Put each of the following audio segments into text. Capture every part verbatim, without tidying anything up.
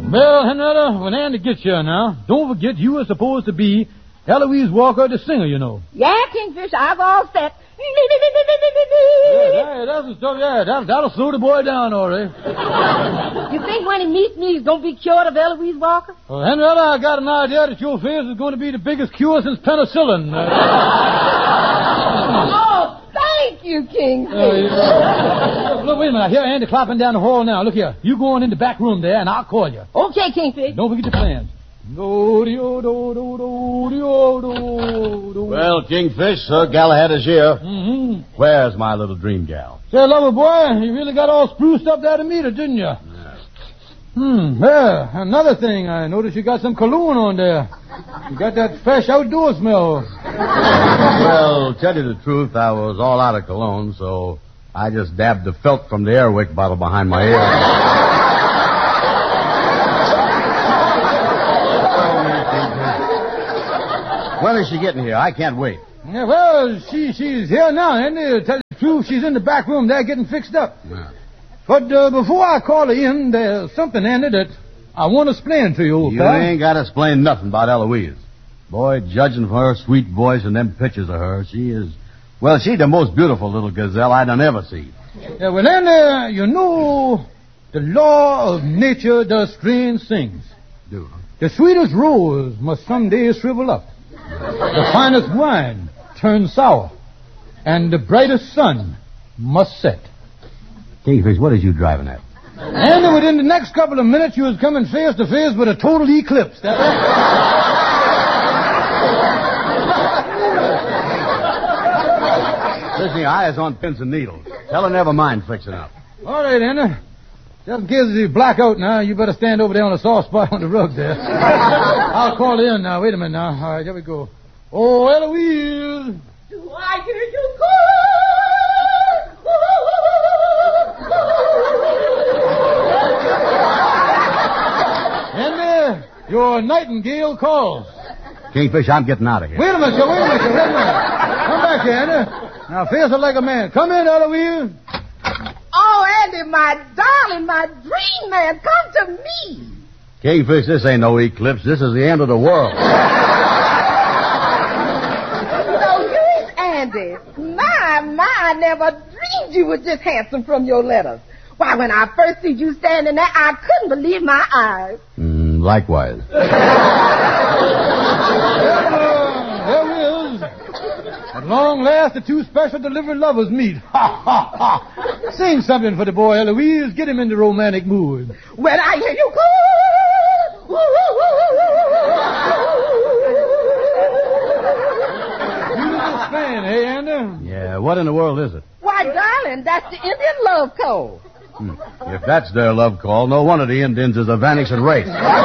Well, Henrietta, when Andy gets here now, don't forget you were supposed to be Eloise Walker, the singer, you know. Yeah, Kingfish, I've all set. Yeah, that's the stuff, yeah. That, that'll slow the boy down, all right. You think when he meets me, he's going to be cured of Eloise Walker? Well, Henrietta, I got an idea that your face is going to be the biggest cure since penicillin. Uh, oh, thank you, Kingfish. uh, yeah. Look, wait a minute. Here, Andy clapping down the hall now. Look here. You go on in the back room there, and I'll call you. Okay, Kingfish. Don't forget your plans. Do, do, do, do, do, do, do. Well, Kingfish, Sir Galahad is here. Mm-hmm. Where's my little dream gal? Say, lover boy, you really got all spruced up there to meet her, didn't you? Yeah. Hmm, well, another thing, I noticed you got some cologne on there. You got that fresh outdoor smell. Well, tell you the truth, I was all out of cologne, so I just dabbed the felt from the Airwick bottle behind my ear. When is she getting here? I can't wait. Yeah, well, she she's here now, and to tell you the truth, she's in the back room there getting fixed up. Yeah. But uh, before I call her in, there's something, Andy, that I want to explain to you, old You pal. ain't got to explain nothing about Eloise. Boy, judging from her sweet voice and them pictures of her, she is... Well, she's the most beautiful little gazelle I done ever seen. Yeah, well, Andy, uh, you know the law of nature does strange things. Do, huh? The sweetest rose must someday shrivel up. The finest wine turn sour. And the brightest sun must set. Kingfish, what is you driving at? And within the next couple of minutes, you was coming face to face with a total eclipse. That Listen, your eye is on pins and needles. Tell her never mind fixing up. All right, Andy. Just in case you black out now, you better stand over there on the soft spot on the rug there. I'll call you in now. Wait a minute now. All right, here we go. Oh, Eloise. Do I hear you call? Andy, your nightingale calls. Kingfish, I'm getting out of here. Wait a minute, sir. Wait a minute, sir. Wait a minute. Come back here, Andy. Now, face it like a man. Come in, Eloise. Oh, Andy, my darling, my dream man, come to me. Kingfish, this ain't no eclipse. This is the end of the world. So here's Andy. My, my, I never dreamed you were this handsome from your letters. Why, when I first see you standing there, I couldn't believe my eyes. Mm, likewise. There we is. At long last, the two special delivery lovers meet. Ha, ha, ha. Sing something for the boy, Eloise. Get him in the romantic mood. When I hear you call... Beautiful fan, hey, Andy? Yeah, what in the world is it? Why, darling, that's the Indian love call. Hmm. If that's their love call, no wonder the Indians is a vanishing race.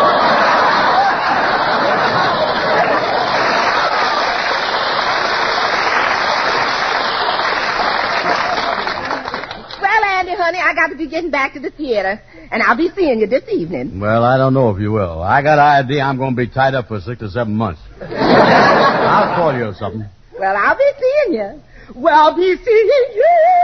Honey, I got to be getting back to the theater, and I'll be seeing you this evening. Well, I don't know if you will. I got an idea I'm going to be tied up for six or seven months. I'll call you or something. Well, I'll be seeing you. Well, I'll be seeing you.